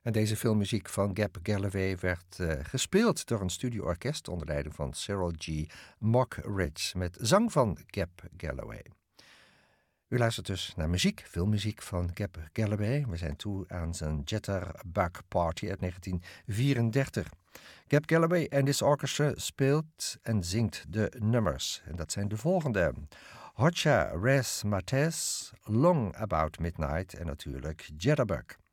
En deze filmmuziek van Gab Galloway werd gespeeld door een studioorkest onder leiding van Cyril G. Mockridge met zang van Gab Galloway. U luistert dus naar muziek, filmmuziek van Gab Galloway. We zijn toe aan zijn Jitterbug Party uit 1934. Gab Galloway en this orchestra speelt en zingt de nummers. En dat zijn de volgende: Hotcha Res Mates, Long About Midnight en natuurlijk Jitterbug.